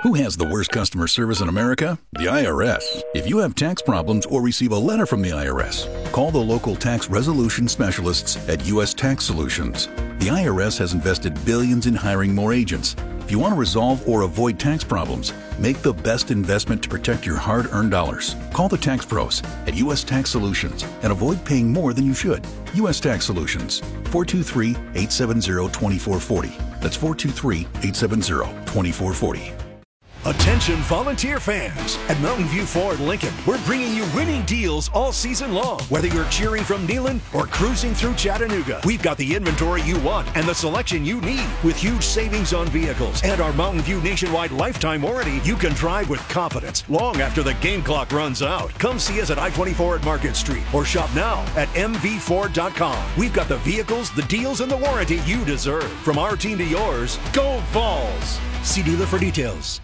Who has the worst customer service in America? The IRS. If you have tax problems or receive a letter from the IRS, call the local tax resolution specialists at U.S. Tax Solutions. The IRS has invested billions in hiring more agents. If you want to resolve or avoid tax problems, make the best investment to protect your hard-earned dollars. Call the tax pros at U.S. Tax Solutions and avoid paying more than you should. U.S. Tax Solutions, 423-870-2440. That's 423-870-2440. Attention volunteer fans. At Mountain View Ford Lincoln, we're bringing you winning deals all season long. Whether you're cheering from Neyland or cruising through Chattanooga, we've got the inventory you want and the selection you need. With huge savings on vehicles and our Mountain View nationwide lifetime warranty, you can drive with confidence long after the game clock runs out. Come see us at I-24 at Market Street or shop now at mvford.com. We've got the vehicles, the deals, and the warranty you deserve. From our team to yours, go Vols! See dealer for details.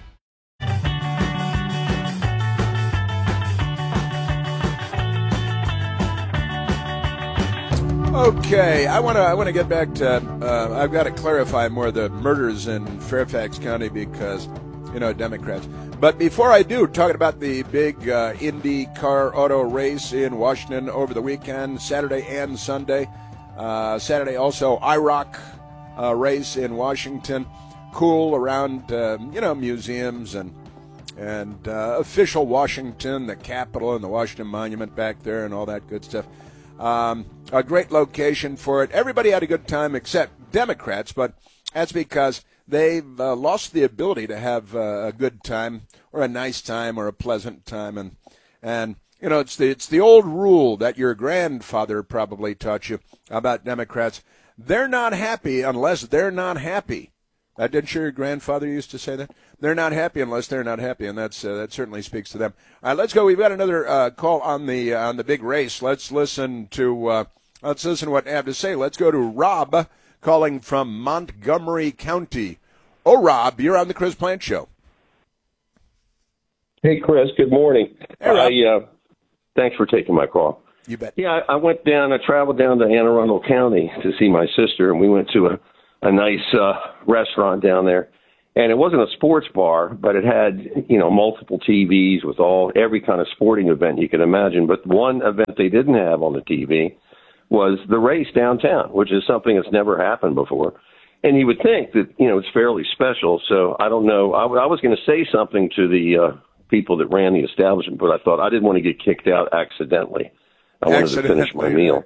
Okay, I want to get back to. I've got to clarify more the murders in Fairfax County because, Democrats. But before I do, talking about the big Indy car auto race in Washington over the weekend, Saturday and Sunday. Saturday also IROC race in Washington. Cool around museums and official Washington, the Capitol and the Washington Monument back there and all that good stuff. A great location for it. Everybody had a good time except Democrats, but that's because they've lost the ability to have a good time or a nice time or a pleasant time. And it's the old rule that your grandfather probably taught you about Democrats. They're not happy unless they're not happy. Didn't sure your grandfather used to say that? They're not happy unless they're not happy, and that certainly speaks to them. All right, let's go. We've got another call on the big race. Let's listen to what they have to say. Let's go to Rob calling from Montgomery County. Oh, Rob, you're on the Chris Plant Show. Hey, Chris. Good morning. Hey, Rob. Thanks for taking my call. You bet. Yeah, I traveled down to Anne Arundel County to see my sister, and we went to a nice restaurant down there. And it wasn't a sports bar, but it had, multiple TVs with every kind of sporting event you could imagine. But one event they didn't have on the TV was the race downtown, which is something that's never happened before. And you would think that, it's fairly special. So I don't know. I was going to say something to the people that ran the establishment, but I thought I didn't want to get kicked out accidentally. I wanted to finish my meal.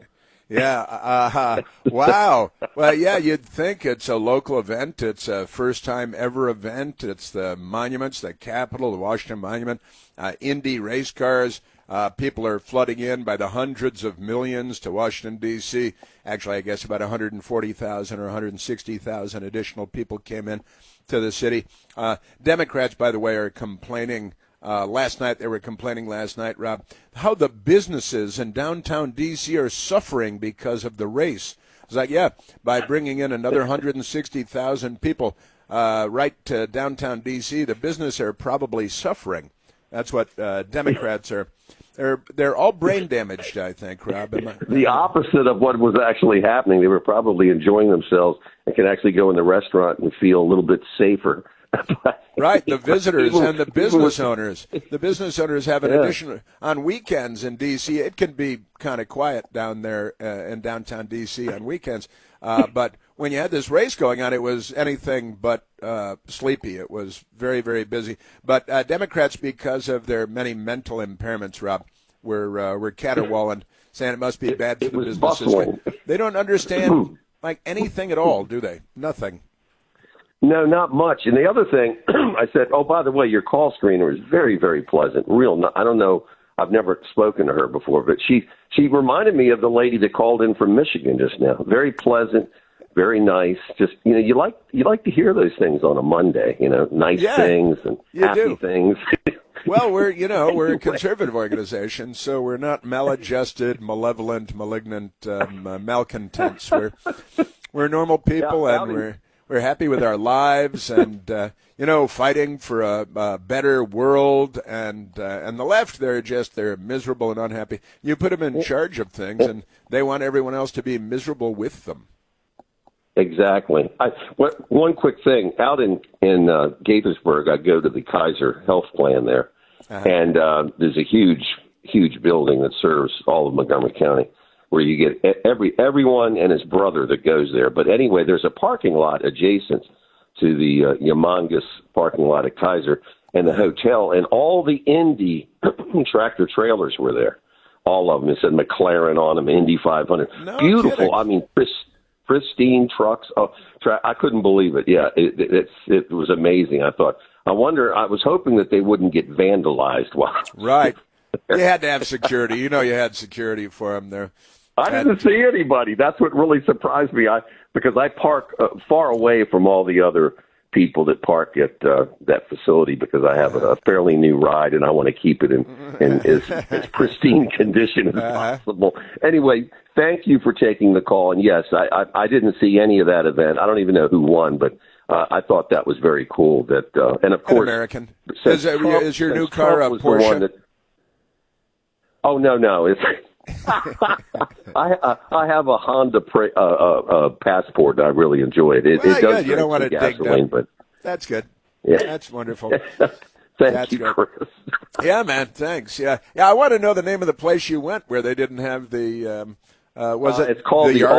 Yeah. Wow. Well, yeah, you'd think it's a local event. It's a first-time ever event. It's the monuments, the Capitol, the Washington Monument, Indy race cars. People are flooding in by the hundreds of millions to Washington, D.C. Actually, I guess about 140,000 or 160,000 additional people came in to the city. Democrats, by the way, are complaining. They were complaining last night, Rob, how the businesses in downtown D.C. are suffering because of the race. It's like, by bringing in another 160,000 people right to downtown D.C., the business are probably suffering. That's what Democrats are. They're all brain damaged, I think, Rob. The opposite of what was actually happening. They were probably enjoying themselves and could actually go in the restaurant and feel a little bit safer. Right, the visitors and the business owners. The business owners have an additional on weekends in D.C. It can be kind of quiet down there in downtown D.C. on weekends, but when you had this race going on, it was anything but sleepy. It was very, very busy. But Democrats, because of their many mental impairments, Rob, were caterwauling, saying it must be bad for the businesses. They don't understand like anything at all, do they? Nothing. No, not much. And the other thing, I said, oh, by the way, your call screener is very, very pleasant. I don't know. I've never spoken to her before, but she reminded me of the lady that called in from Michigan just now. Very pleasant, very nice. Just, you like to hear those things on a Monday, nice things and happy things. Well, we're a conservative organization, so we're not maladjusted, malevolent, malignant malcontents. We're normal people, and we're happy with our lives, and fighting for a better world. And the left, they're miserable and unhappy. You put them in charge of things, and they want everyone else to be miserable with them. Exactly. One quick thing. Out in Gaithersburg, I go to the Kaiser Health Plan there, and there's a huge building that serves all of Montgomery County, where you get everyone and his brother that goes there. But anyway, there's a parking lot adjacent to the humongous parking lot at Kaiser and the hotel, and all the Indy tractor trailers were there. All of them. It said McLaren on them, Indy 500. No Beautiful. kidding. I mean, pristine trucks. Oh, I couldn't believe it. Yeah, it was amazing. I was hoping that they wouldn't get vandalized. Right. You had to have security. You had security for them there. I didn't see anybody. That's what really surprised me. Because I park far away from all the other people that park at that facility, because I have a fairly new ride and I want to keep it in as pristine condition as possible. Anyway, thank you for taking the call. And yes, I didn't see any of that event. I don't even know who won, but I thought that was very cool. That and of course, American. Is your new car a Porsche? Oh no, it's. I have a Honda Passport. And I really enjoy it. It does good. You don't want to dig gasoline, but that's good. Yeah. That's wonderful. Thank you, good. Chris. Yeah, man. Thanks. Yeah. I want to know the name of the place you went where they didn't have the. It's called the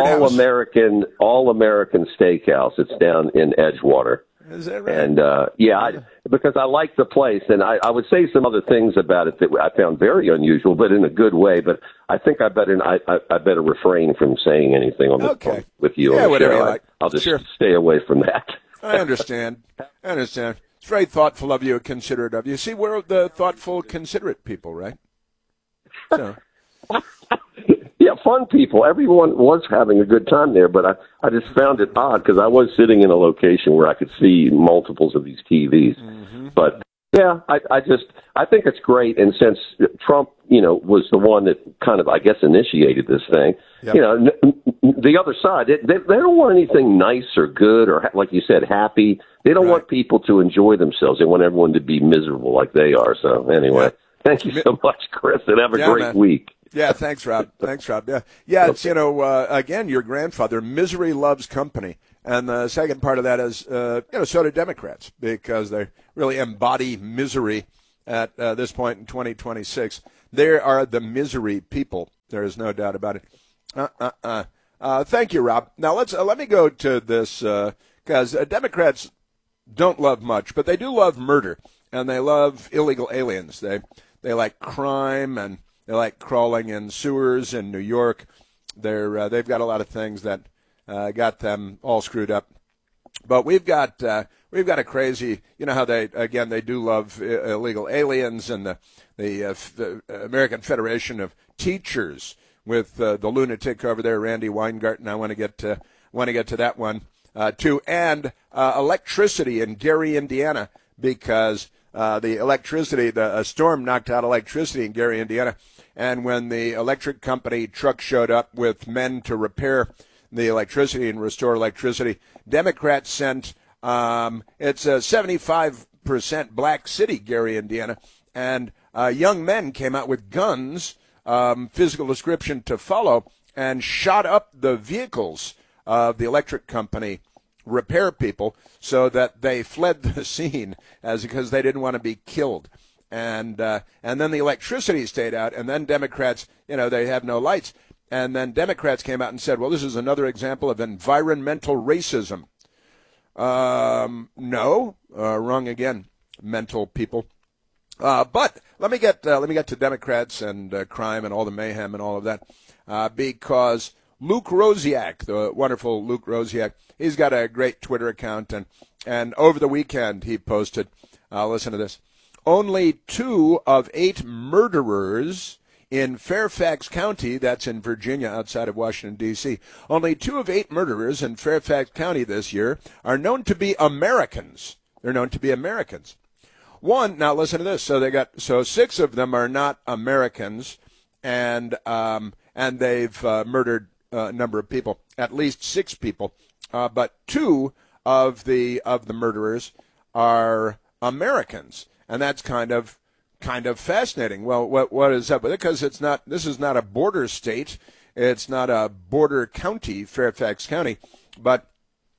All American Steakhouse. It's down in Edgewater. Is that right? And because I like the place, and I would say some other things about it that I found very unusual, but in a good way. But I think I better refrain from saying anything on the with you. Yeah, on the whatever show. you like. I'll just stay away from that. I understand. It's very thoughtful of you, considerate of you. See, we're the thoughtful, considerate people, right? So. Yeah, fun people. Everyone was having a good time there, but I just found it odd because I was sitting in a location where I could see multiples of these TVs. Mm-hmm. But yeah, I think it's great. And since Trump, was the one that kind of, I guess, initiated this thing, yep. The other side, they don't want anything nice or good or, like you said, happy. They don't want people to enjoy themselves. They want everyone to be miserable like they are. So anyway, Thank you so much, Chris, and have a great week. Yeah, thanks, Rob. Yeah. It's again, your grandfather. Misery loves company, and the second part of that is so do Democrats, because they really embody misery at this point in 2026. They are the misery people. There is no doubt about it. Thank you, Rob. Now let me go to this because Democrats don't love much, but they do love murder, and they love illegal aliens. They like crime, and they like crawling in sewers in New York. They've got a lot of things that got them all screwed up. But we've got a crazy, how they do love illegal aliens, and the American Federation of Teachers with the lunatic over there, Randy Weingarten. I want to get to that one too, and electricity in Gary, Indiana, because a storm knocked out electricity in Gary, Indiana. And when the electric company truck showed up with men to repair the electricity and restore electricity, Democrats sent, it's a 75% black city, Gary, Indiana, and young men came out with guns, physical description to follow, and shot up the vehicles of the electric company repair people so that they fled the scene because they didn't want to be killed. And then the electricity stayed out, and then Democrats, they have no lights. And then Democrats came out and said, well, this is another example of environmental racism. No, wrong again, mental people. But let me get to Democrats and crime and all the mayhem and all of that, because Luke Rosiak, the wonderful Luke Rosiak, he's got a great Twitter account, and over the weekend he posted, listen to this, only 2 of 8 murderers in Fairfax County, that's in Virginia outside of Washington, D.C., only 2 of 8 murderers in Fairfax County this year are known to be Americans. They're known to be Americans. Now listen to this, so 6 of them are not Americans, and they've murdered a number of people, at least 6 people, but 2 of the murderers are Americans, and that's kind of fascinating. Well, what is up with it? Because this is not a border state, it's not a border county, Fairfax County, but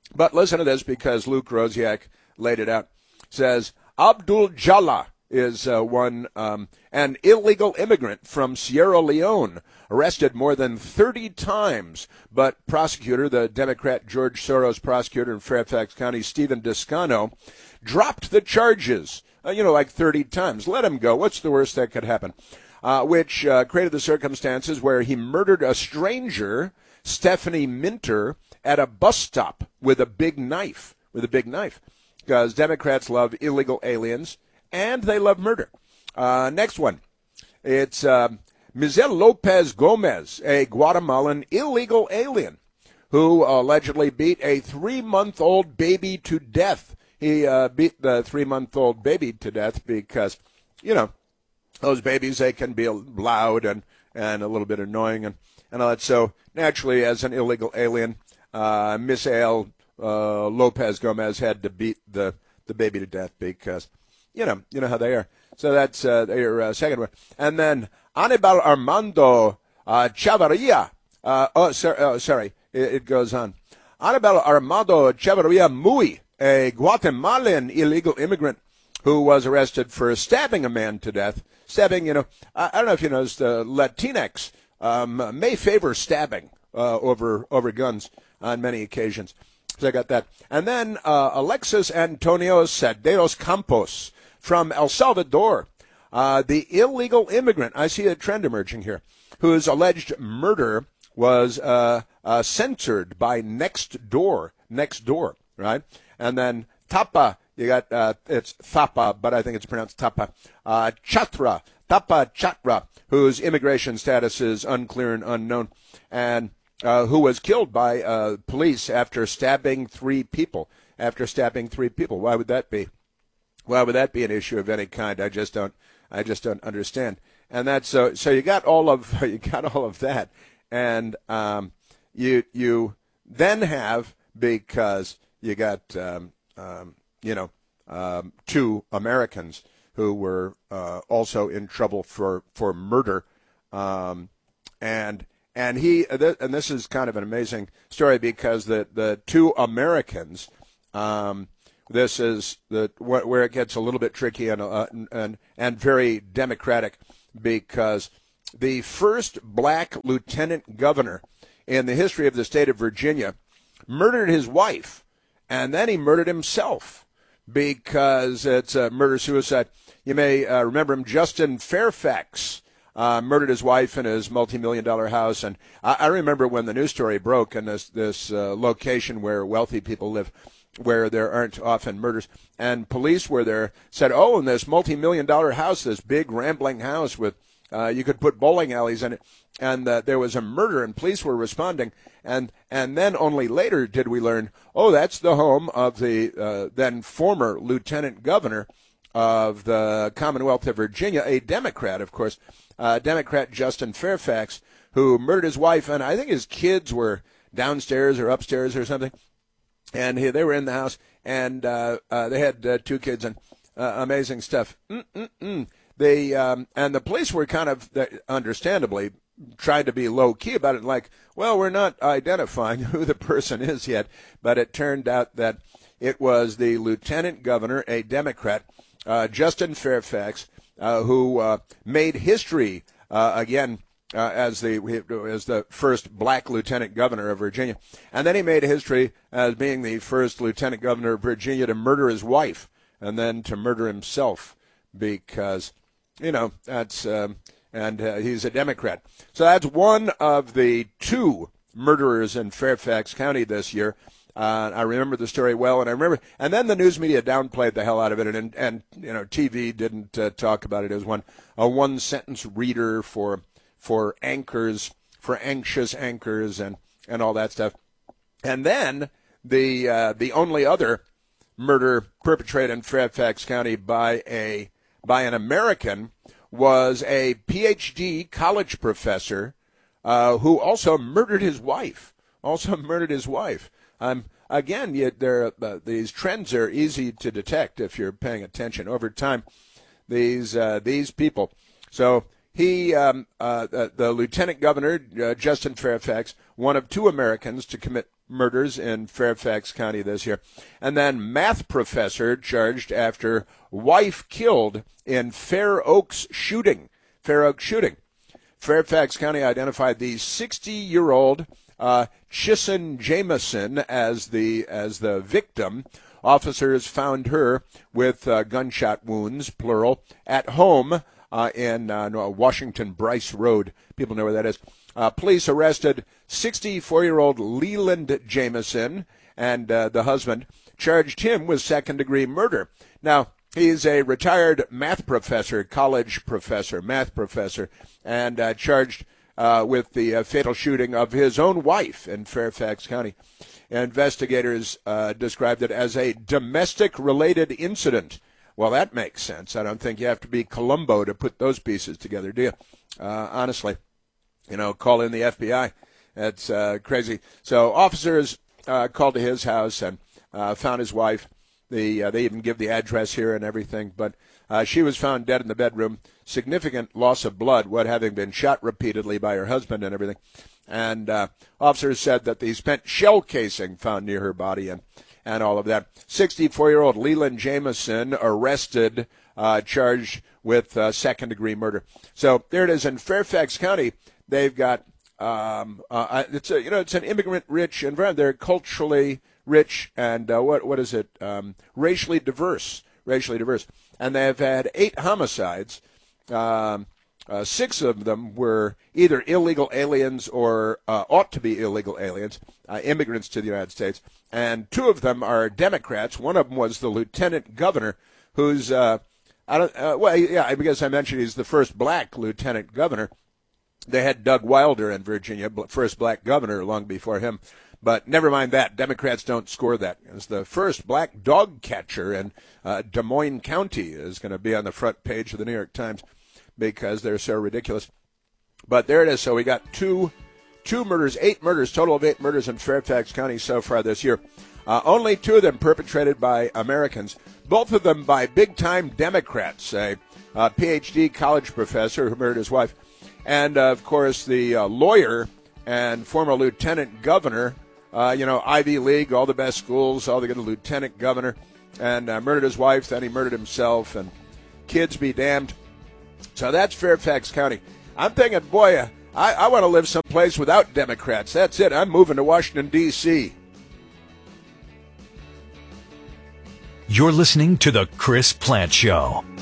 But listen to this, because Luke Rosiak laid it out. Says, Abdul Jallah is an illegal immigrant from Sierra Leone, arrested more than 30 times. But prosecutor, the Democrat George Soros prosecutor in Fairfax County, Stephen Descano, dropped the charges, like 30 times. Let him go. What's the worst that could happen? Which created the circumstances where he murdered a stranger, Stephanie Minter, at a bus stop with a big knife. Because Democrats love illegal aliens and they love murder. Next one. It's Mizel Lopez Gomez, a Guatemalan illegal alien who allegedly beat a 3-month-old baby to death. He beat the 3-month-old baby to death because, those babies, they can be loud and a little bit annoying and all that. So naturally, as an illegal alien, Misael Lopez Gomez had to beat the baby to death because, you know how they are. So that's their second one. And then Anibal Armando Chavarria. It goes on. Anibal Armando Chavarria Mui, a Guatemalan illegal immigrant who was arrested for stabbing a man to death. Stabbing, I don't know if you noticed, Latinx may favor stabbing over guns on many occasions. So I got that. And then Alexis Antonio Cederos Campos from El Salvador, the illegal immigrant, I see a trend emerging here, whose alleged murder was censored by Nextdoor, right? And then Tapa, you got, it's Thapa, but I think it's pronounced Tapa, Tapa Chatra, whose immigration status is unclear and unknown, and who was killed by police after stabbing three people. Why would that be? Why would that be an issue of any kind? I just don't understand. And that's so you got all of that, and you then have, because you got two Americans who were also in trouble for murder, and this is kind of an amazing story because the two Americans. This is where it gets a little bit tricky and very democratic, because the first black lieutenant governor in the history of the state of Virginia murdered his wife, and then he murdered himself because it's a murder-suicide. You may remember him, Justin Fairfax. Murdered his wife in his multi-million-dollar house, and I remember when the news story broke in this location where wealthy people live, where there aren't often murders, and police were there, said, in this multi-million-dollar house, this big rambling house with you could put bowling alleys in it, and there was a murder, and police were responding, and then only later did we learn, that's the home of the then former lieutenant governor of the Commonwealth of Virginia, a Democrat, of course, Democrat Justin Fairfax, who murdered his wife, and I think his kids were downstairs or upstairs or something, and they were in the house, and they had two kids, and amazing stuff. They and the police were kind of, understandably, trying to be low-key about it, like, we're not identifying who the person is yet, but it turned out that it was the lieutenant governor, a Democrat, Justin Fairfax, who made history again as the first black lieutenant governor of Virginia, and then he made history as being the first lieutenant governor of Virginia to murder his wife and then to murder himself because that's and he's a Democrat. So that's one of the two murderers in Fairfax County this year. I remember the story well, and then the news media downplayed the hell out of it, and TV didn't talk about it as a one-sentence reader for anchors, for anxious anchors, and all that stuff. And then the only other murder perpetrated in Fairfax County by an American was a PhD college professor who also murdered his wife. Again, these trends are easy to detect if you're paying attention over time. These people. So he, the lieutenant governor, Justin Fairfax, one of two Americans to commit murders in Fairfax County this year. And then math professor charged after wife killed in Fair Oaks shooting. Fairfax County identified the 60-year-old Chissen Jameson as the victim. Officers found her with gunshot wounds, plural, at home in Washington Bryce Road. People know where that is. Police arrested 64-year-old Leland Jameson, and the husband charged him with second-degree murder. Now, he's a retired math professor, math professor, and charged with the fatal shooting of his own wife in Fairfax County. Investigators described it as a domestic-related incident. Well, that makes sense. I don't think you have to be Columbo to put those pieces together, do you? Honestly, call in the FBI. That's crazy. So officers called to his house and found his wife. They even give the address here and everything, but she was found dead in the bedroom. Significant loss of blood, having been shot repeatedly by her husband and everything. And officers said that the spent shell casing found near her body and all of that. 64-year-old Leland Jameson arrested, charged with second-degree murder. So there it is in Fairfax County. They've got it's an immigrant-rich environment. They're culturally rich and racially diverse. And they have had 8 homicides. 6 of them were either illegal aliens or ought to be illegal aliens, immigrants to the United States. And 2 of them are Democrats. One of them was the lieutenant governor, who's I guess I mentioned he's the first black lieutenant governor. They had Doug Wilder in Virginia, first black governor, long before him. But never mind that. Democrats don't score that. It's the first black dog catcher in Des Moines County is going to be on the front page of the New York Times because they're so ridiculous. But there it is. So we got 8 murders, total of 8 murders in Fairfax County so far this year. Only 2 of them perpetrated by Americans, both of them by big-time Democrats, a Ph.D. college professor who murdered his wife, and, of course, the lawyer and former lieutenant governor, Ivy League, all the best schools, all the good lieutenant governor, and murdered his wife, then he murdered himself, and kids be damned. So that's Fairfax County. I'm thinking, boy, I want to live someplace without Democrats. That's it. I'm moving to Washington, D.C. You're listening to The Chris Plante Show.